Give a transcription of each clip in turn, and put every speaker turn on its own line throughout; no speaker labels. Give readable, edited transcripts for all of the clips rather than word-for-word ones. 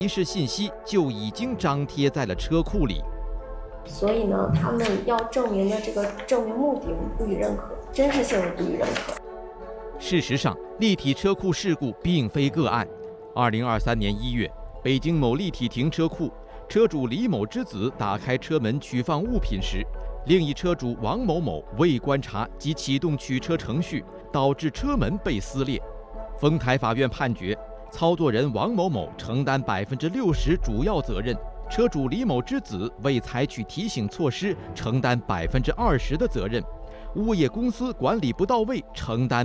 提示信息就已经张贴在了车库里。
所以呢，他们要证明的这个证明目的我们不予认可，真实性不予认可。
事实上，立体车库事故并非个案。2023年1月，北京某立体停车库，车主李某之子打开车门取放物品时，另一车主王某某未观察即启动取车程序，导致车门被撕裂。丰台法院判决，操作人王某某承担60%主要责任，车主李某之子未采取提醒措施承担20%的责任，物业公司管理不到位承担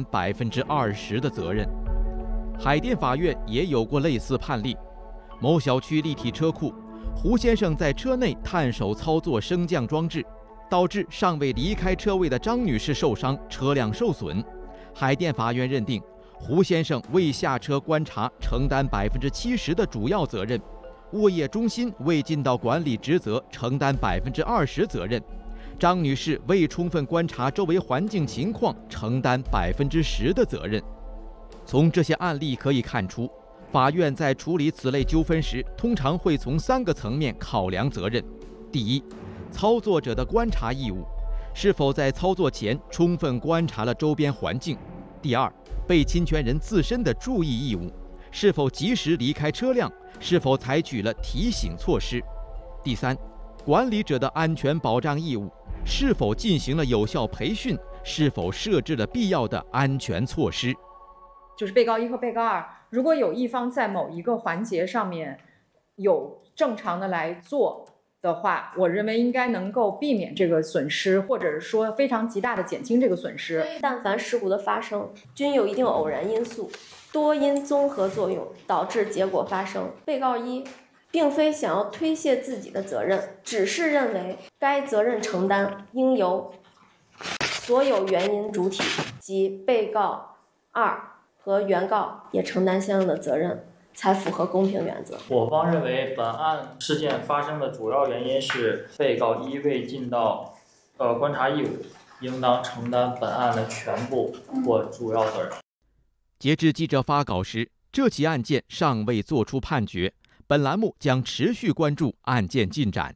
20%的责任。海淀法院也有过类似判例，某小区立体车库，胡先生在车内探手操作升降装置，导致尚未离开车位的张女士受伤，车辆受损。海淀法院认定，胡先生未下车观察承担70%的主要责任，物业中心未尽到管理职责承担20%责任，张女士未充分观察周围环境情况承担10%的责任。从这些案例可以看出，法院在处理此类纠纷时，通常会从3个层面考量责任。第一，操作者的观察义务，是否在操作前充分观察了周边环境；第二，被侵权人自身的注意义务，是否及时离开车辆，是否采取了提醒措施；第三，管理者的安全保障义务，是否进行了有效培训，是否设置了必要的安全措施。
就是被告一和被告二，如果有一方在某一个环节上面有正常的来做的话，我认为应该能够避免这个损失，或者是说非常极大的减轻这个损失。
但凡事故的发生，均有一定偶然因素，多因综合作用导致结果发生。被告一并非想要推卸自己的责任，只是认为该责任承担应由所有原因主体及被告二和原告也承担相应的责任，才符合公平原则。
我方认为，本案事件发生的主要原因是被告一未尽到观察义务，应当承担本案的全部或主要责任。
截至记者发稿时，这起案件尚未作出判决，本栏目将持续关注案件进展。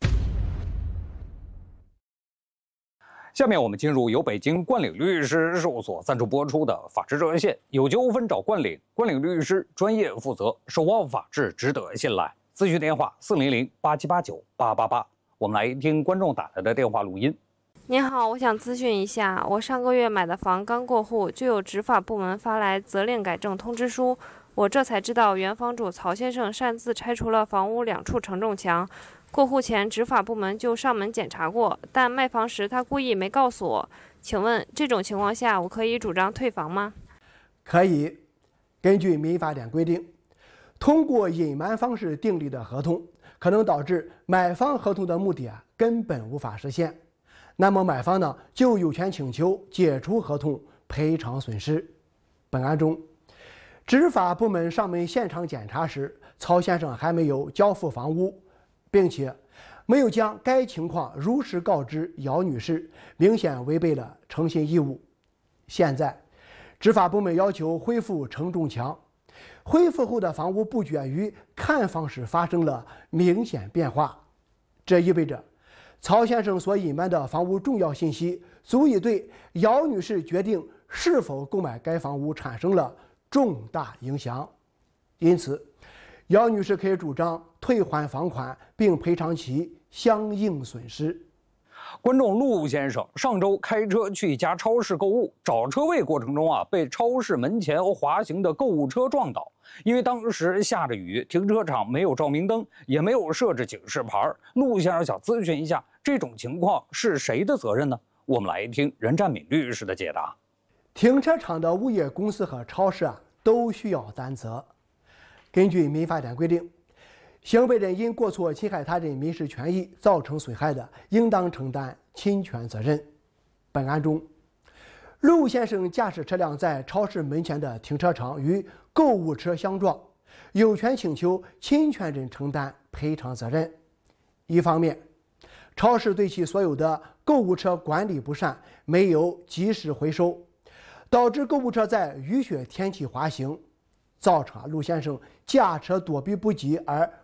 下面我们进入由北京冠领律师事务所赞助播出的法治热线，有纠纷找冠领，冠领律师专业负责，守望法治值得信赖。咨询电话400-8789-888。我们来听观众打来的电话录音。
您好，我想咨询一下，我上个月买的房刚过户，就有执法部门发来责令改正通知书，我这才知道原房主曹先生擅自拆除了房屋2处承重墙。过户前，执法部门就上门检查过，但卖房时他故意没告诉我。请问这种情况下，我可以主张退房吗？
可以。根据民法典规定，通过隐瞒方式订立的合同，可能导致买方合同的目的根本无法实现。那么买方呢，就有权请求解除合同，赔偿损失。本案中，执法部门上门现场检查时，曹先生还没有交付房屋，并且没有将该情况如实告知姚女士，明显违背了诚信义务。现在，执法部门要求恢复承重墙，恢复后的房屋布局与看房时发生了明显变化，这意味着曹先生所隐瞒的房屋重要信息，足以对姚女士决定是否购买该房屋产生了重大影响。因此，姚女士可以主张退还房款，并赔偿其相应损失。
观众陆先生上周开车去一家超市购物，找车位过程中被超市门前滑行的购物车撞倒。因为当时下着雨，停车场没有照明灯，也没有设置警示牌。陆先生想咨询一下，这种情况是谁的责任呢？我们来听任占敏律师的解答。
停车场的物业公司和超市都需要担责。根据民法典规定，行为人因过错侵害他人民事权益造成损害的，应当承担侵权责任。本案中，陆先生驾驶车辆在超市门前的停车场与购物车相撞，有权请求侵权人承担赔偿责任。一方面，超市对其所有的购物车管理不善，没有及时回收，导致购物车在雨雪天气滑行，造成陆先生驾车躲避不及而